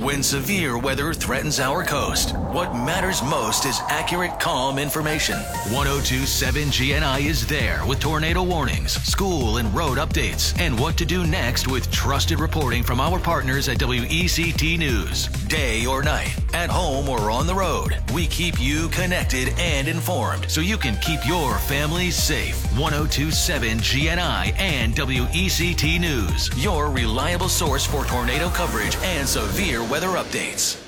When severe weather threatens our coast, what matters most is accurate, calm information. 1027 GNI is there with tornado warnings, school and road updates, and what to do next with trusted reporting from our partners at WECT News. Day or night, at home or on the road, we keep you connected and informed so you can keep your family safe. 1027 GNI and WECT News, your reliable source for tornado coverage and severe weather updates.